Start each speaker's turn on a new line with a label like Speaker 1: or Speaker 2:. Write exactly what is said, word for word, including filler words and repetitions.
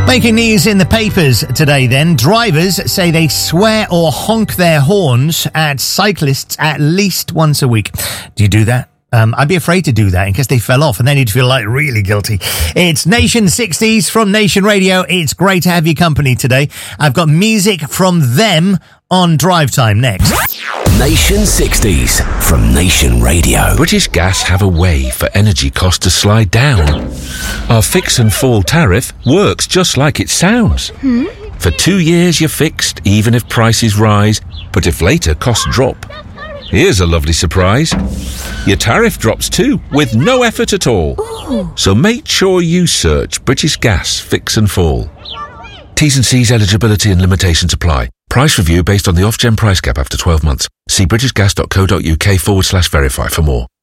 Speaker 1: Making news in the papers today then. Drivers say they swear or honk their horns at cyclists at least once a week. Do you do that? Um, I'd be afraid to do that in case they fell off and then you'd feel like really guilty. It's Nation sixties from Nation Radio. It's great to have your company today. I've got music from them on Drive Time next.
Speaker 2: Nation sixties from Nation Radio.
Speaker 3: British Gas have a way for energy costs to slide down. Our fix and fall tariff works just like it sounds.
Speaker 4: Hmm?
Speaker 3: For two years you're fixed, even if prices rise, but if later costs drop. Here's a lovely surprise. Your tariff drops too, with no effort at all.
Speaker 4: Ooh.
Speaker 3: So make sure you search British Gas Fix and Fall. T's and C's eligibility and limitations apply. Price review based on the Ofgem price cap after twelve months. See britishgas.co.uk forward slash verify for more.